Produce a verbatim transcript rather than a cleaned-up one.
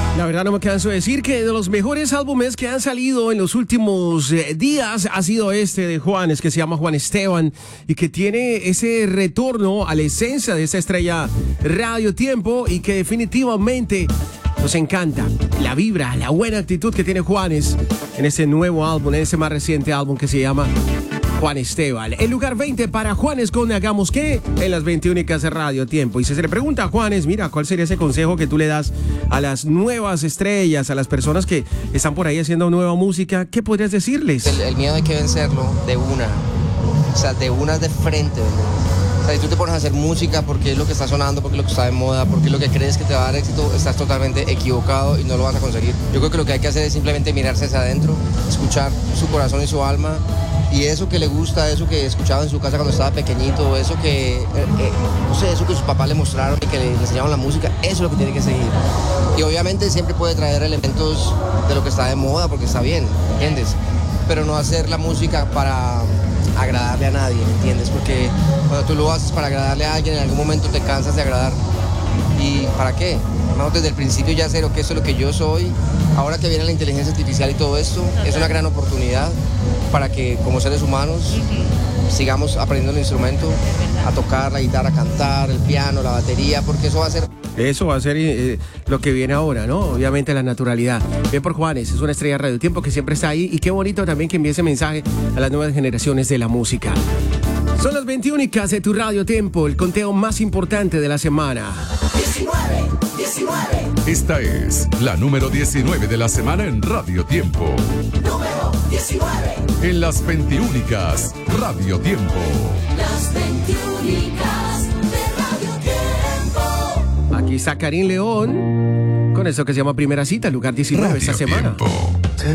La verdad no me canso de decir que de los mejores álbumes que han salido en los últimos eh, días ha sido este de Juanes, que se llama Juan Esteban, y que tiene ese retorno a la esencia de esa estrella Radio Tiempo, y que definitivamente nos encanta la vibra, la buena actitud que tiene Juanes en ese nuevo álbum, en ese más reciente álbum que se llama Juan Esteban. El lugar veinte para Juanes con Hagamos Qué en las veintiúnicas de Radio Tiempo. Y si se le pregunta a Juanes, mira, ¿cuál sería ese consejo que tú le das a las nuevas estrellas, a las personas que están por ahí haciendo nueva música? ¿Qué podrías decirles? El, el miedo hay que vencerlo de una. O sea, de una de frente, ¿verdad? O sea, si tú te pones a hacer música porque es lo que está sonando, porque es lo que está de moda, porque es lo que crees que te va a dar éxito, estás totalmente equivocado y no lo vas a conseguir. Yo creo que lo que hay que hacer es simplemente mirarse hacia adentro, escuchar su corazón y su alma, y eso que le gusta, eso que escuchaba en su casa cuando estaba pequeñito, eso que, eh, eh, no sé, eso que sus papás le mostraron y que le, le enseñaron la música, eso es lo que tiene que seguir. Y obviamente siempre puede traer elementos de lo que está de moda porque está bien, ¿entiendes? Pero no hacer la música para agradarle a nadie, ¿entiendes? Porque cuando tú lo haces para agradarle a alguien, en algún momento te cansas de agradar. ¿Y para qué? No, desde el principio ya sé lo que eso es lo que yo soy. Ahora que viene la inteligencia artificial y todo esto, es una gran oportunidad para que como seres humanos sigamos aprendiendo el instrumento, a tocar la guitarra, a cantar, el piano, la batería, porque eso va a ser... Eso va a ser eh, lo que viene ahora, ¿no? Obviamente la naturalidad. Bien por Juanes, es una estrella de Radio Tiempo que siempre está ahí, y qué bonito también que envíe ese mensaje a las nuevas generaciones de la música. Son las veintiúnicas de tu Radio Tiempo, el conteo más importante de la semana. diecinueve, diecinueve. Esta es la número diecinueve de la semana en Radio Tiempo. Número diecinueve. En las veintiúnicas Radio Tiempo. Las veintiúnicas de Radio Tiempo. Aquí está Karim León con eso que se llama Primera Cita, lugar diecinueve esta semana. Tiempo.